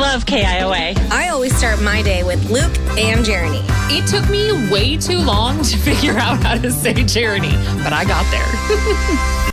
love KIOA. I always start my day with Luke and Jeremy. It took me way too long to figure out how to say Jeremy, but I got there.